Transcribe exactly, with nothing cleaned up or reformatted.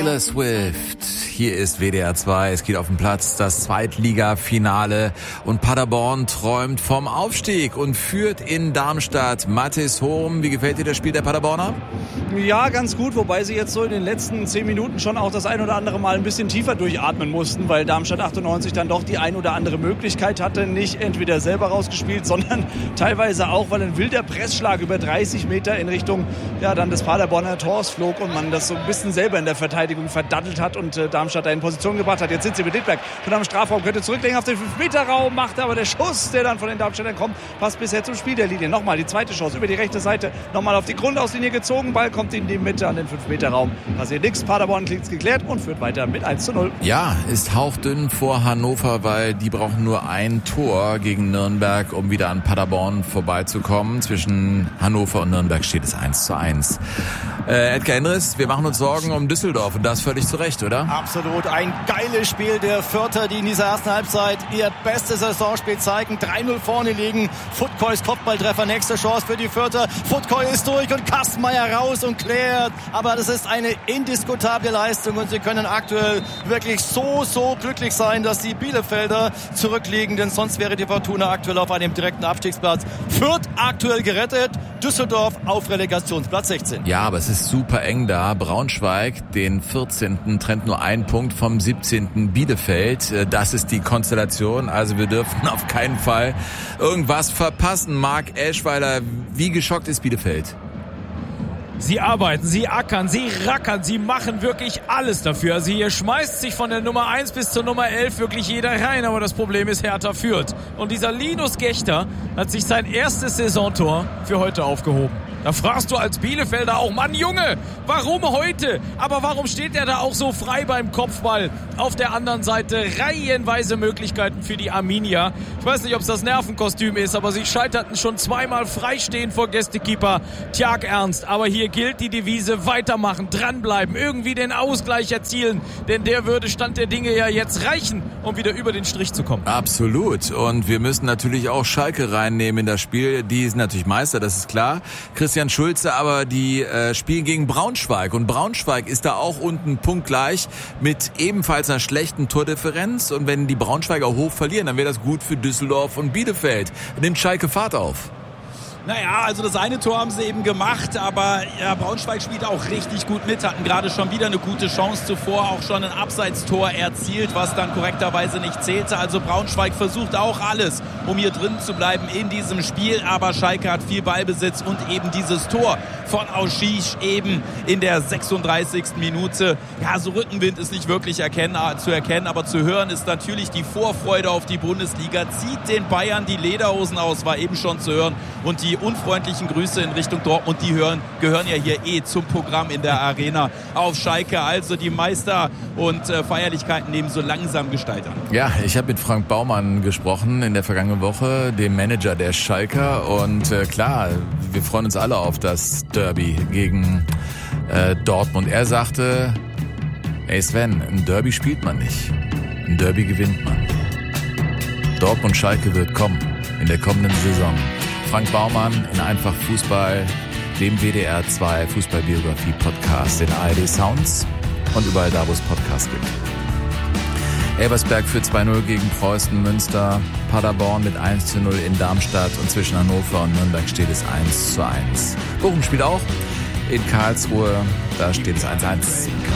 Taylor Swift. Hier ist W D R zwei. Es geht auf den Platz, das Zweitligafinale. Und Paderborn träumt vom Aufstieg und führt in Darmstadt. Mathis Hohm, wie gefällt dir das Spiel der Paderborner? Ja, ganz gut, wobei sie jetzt so in den letzten zehn Minuten schon auch das ein oder andere Mal ein bisschen tiefer durchatmen mussten, weil Darmstadt achtundneunzig dann doch die ein oder andere Möglichkeit hatte, nicht entweder selber rausgespielt, sondern teilweise auch, weil ein wilder Pressschlag über dreißig Meter in Richtung ja, dann des Paderborner Tors flog und man das so ein bisschen selber in der Verteidigung verdattelt hat und äh, Darmstadt da in Position gebracht hat. Jetzt sind sie mit Dittberg von am Strafraum, könnte zurücklegen auf den fünf Meter Raum, macht aber der Schuss, der dann von den Darmstädtern kommt, passt bisher zum Spiel der Linie. Nochmal die zweite Chance über die rechte Seite, nochmal auf die Grundauslinie gezogen, Ball kommt in die Mitte an den fünf Meter Raum. Passiert nichts, Paderborn kriegt es geklärt und führt weiter mit eins zu null. Ja, ist hauchdünn vor Hannover, weil die brauchen nur ein Tor gegen Nürnberg, um wieder an Paderborn vorbeizukommen. Zwischen Hannover und Nürnberg steht es eins zu eins. Äh, Edgar Endres, wir machen uns Sorgen um Düsseldorf und das völlig zu Recht, oder? Absolut, ein geiles Spiel der Fürther, die in dieser ersten Halbzeit ihr bestes Saisonspiel zeigen, drei null vorne liegen. Futkois Kopfballtreffer, nächste Chance für die Fürther. Futkoi ist durch und Kastenmeier raus und klärt. Aber das ist eine indiskutable Leistung und sie können aktuell wirklich so, so glücklich sein, dass die Bielefelder zurückliegen, denn sonst wäre die Fortuna aktuell auf einem direkten Abstiegsplatz. Fürth aktuell gerettet, Düsseldorf auf Relegationsplatz sechzehn. Ja, aber es ist super eng da. Braunschweig, den vierzehnten trennt nur ein Punkt vom siebzehnten Bielefeld. Das ist die Konstellation. Also wir dürfen auf keinen Fall irgendwas verpassen. Marc Eschweiler, wie geschockt ist Bielefeld? Sie arbeiten, sie ackern, sie rackern, sie machen wirklich alles dafür. Also hier schmeißt sich von der Nummer eins bis zur Nummer elf wirklich jeder rein, aber das Problem ist Hertha Fürth. Und dieser Linus Gächter hat sich sein erstes Saisontor für heute aufgehoben. Da fragst du als Bielefelder auch, Mann Junge, warum heute? Aber warum steht er da auch so frei beim Kopfball? Auf der anderen Seite reihenweise Möglichkeiten für die Arminia. Ich weiß nicht, ob es das Nervenkostüm ist, aber sie scheiterten schon zweimal freistehen vor Gästekeeper Tjark Ernst. Aber hier gilt die Devise, weitermachen, dranbleiben, irgendwie den Ausgleich erzielen. Denn der würde Stand der Dinge ja jetzt reichen, um wieder über den Strich zu kommen. Absolut. Und wir müssen natürlich auch Schalke reinnehmen in das Spiel. Die sind natürlich Meister, das ist klar. Christian Schulze, aber die äh, spielen gegen Braunschweig. Und Braunschweig ist da auch unten punktgleich mit ebenfalls einer schlechten Tordifferenz. Und wenn die Braunschweiger hoch verlieren, dann wäre das gut für Düsseldorf und Bielefeld. Nimmt Schalke Fahrt auf? Naja, also das eine Tor haben sie eben gemacht, aber ja, Braunschweig spielt auch richtig gut mit, hatten gerade schon wieder eine gute Chance zuvor, auch schon ein Abseitstor erzielt, was dann korrekterweise nicht zählte. Also Braunschweig versucht auch alles, um hier drin zu bleiben in diesem Spiel, aber Schalke hat viel Ballbesitz und eben dieses Tor von Auschich eben in der sechsunddreißigsten Minute. Ja, so Rückenwind ist nicht wirklich erkennen, zu erkennen, aber zu hören ist natürlich die Vorfreude auf die Bundesliga. Zieht den Bayern die Lederhosen aus, war eben schon zu hören. Und die unfreundlichen Grüße in Richtung Dortmund, die hören, gehören ja hier eh zum Programm in der Arena auf Schalke. Also die Meister- und äh, Feierlichkeiten nehmen so langsam Gestalt an. Ja, ich habe mit Frank Baumann gesprochen in der vergangenen Woche, dem Manager der Schalker. Und äh, klar, wir freuen uns alle auf das Derby gegen äh, Dortmund. Er sagte, ey Sven, ein Derby spielt man nicht. Ein Derby gewinnt man. Dortmund-Schalke wird kommen in der kommenden Saison. Frank Baumann in Einfach Fußball, dem W D R zwei Fußballbiografie-Podcast, in A R D Sounds und überall da, wo es Podcasts gibt. Elversberg führt zwei null gegen Preußen Münster, Paderborn mit eins zu null in Darmstadt und zwischen Hannover und Nürnberg steht es eins zu eins. Bochum spielt auch in Karlsruhe, da steht es eins zu eins.